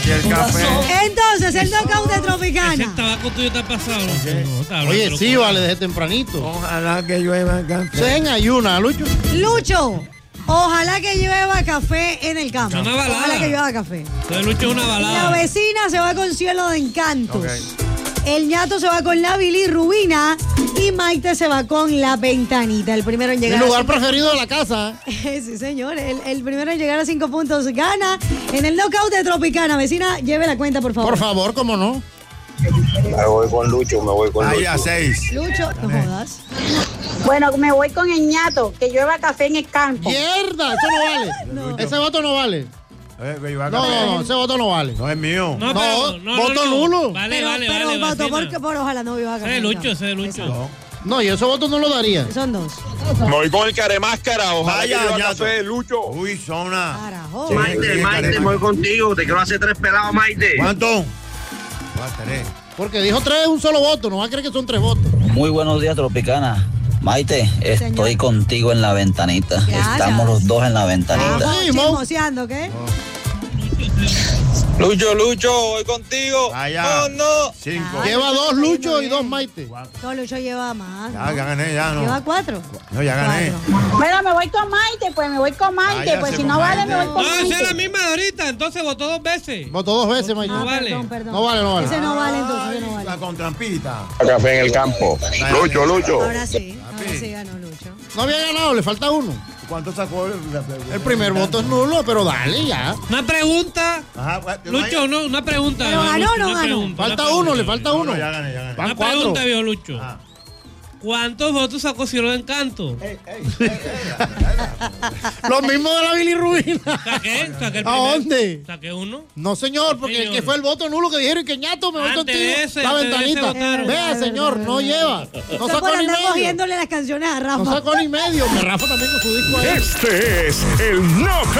Y el café. Entonces, el knockout de Tropicana. Ese tabaco tuyo está pasado. Oye, sí, vale, desde tempranito. Ojalá que llueva café. Se en ayuna, Lucho. Lucho, ojalá que llueva café en el campo. Una balada. Ojalá que llueva café. Entonces Lucho es una La balada. vecina se va con Cielo de Encantos. Ok. El ñato se va con la bilirrubina y Maite se va con la ventanita. El primero en Mi llegar lugar preferido de la casa. Sí, señor. El primero en llegar a 5 puntos gana. En el knockout de Tropicana. Vecina, lleve la cuenta, por favor. Por favor, cómo no. Me voy con Lucho. Ahí a 6. Lucho, no jodas. Bueno, me voy con el ñato, que llueva café en el campo. ¡Mierda! Eso no vale. No. Ese voto no vale. Que llueva No, café. no, ese voto no vale. No es mío. No, No, pero, voto nulo. Vale, Pero, vale, pero vale. votó vecina. por ojalá no viva Ese de Lucho, ese de Lucho. No. No, y ese voto no lo daría. Son dos. Me voy con el caremáscara. Ojalá Vaya, que llueva ñato. café, Lucho. Uy, zona. Carajo. Sí. Maite, me voy contigo. Te quiero hacer 3 pelados, Maite. ¿Cuánto? 3. Porque dijo 3 un solo voto. No va a creer que son 3 votos. Muy buenos días, Tropicana. Maite, estoy Señor. contigo en la ventanita. Gracias. Estamos los dos en la ventanita. Vamos, Sí, Mo. chismoseando, ¿qué? Lucho, voy contigo. Vaya. No. 5. Lleva 2 Lucho y 2 Maite. No, Lucho lleva más. Ya ¿no? gané, ya no. Lleva 4. No, ya gané. Bueno, me voy con Maite, pues me voy con Maite, Váyase pues si con no vale, Maite. me voy con No, esa es la Maite. misma de ahorita. Entonces votó 2 veces. Votó 2 veces, Maite. Ah, vale. perdón. No vale, no vale. Ese no vale, entonces, ese no La vale. con trampita. Café en el campo. Lucho. Ahora sí ganó Lucho. No había ganado, le falta 1. ¿Cuánto sacó El primer voto es nulo, pero dale ya. Una pregunta. Ajá, Lucho, no, una pregunta. Pero viejo ganó o Lucho, no una ganó. pregunta, Falta una 1, pregunta. le falta 1. Ya gané, ya gané. Van Una 4. pregunta, viejo Lucho. Ah. ¿Cuántos votos sacó Cielo de Encanto? Lo mismo de la bilirrubina. Saqué el ¿A primero. dónde? Saqué 1. No, señor, porque el que fue el voto nulo que dijeron que ñato me voy Antes contigo. de ese, la antes de ese ventanita. votaron. Vea, señor, no lleva. No Usted sacó por ni andar medio. cogiéndole las canciones a Rafa. No sacó ni medio. Que Rafa también con su disco ahí. Este es el No